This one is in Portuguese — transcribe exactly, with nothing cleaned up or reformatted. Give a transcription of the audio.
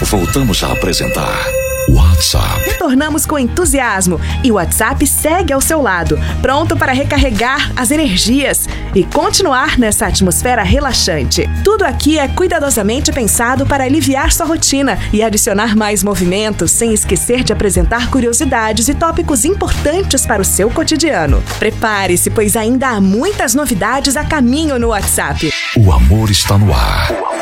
Voltamos a apresentar WhatsApp. Retornamos com entusiasmo e o WhatsApp segue ao seu lado, pronto para recarregar as energias e continuar nessa atmosfera relaxante. Tudo aqui é cuidadosamente pensado para aliviar sua rotina e adicionar mais movimentos, sem esquecer de apresentar curiosidades e tópicos importantes para o seu cotidiano. Prepare-se, pois ainda há muitas novidades a caminho no WhatsApp. O amor está no ar.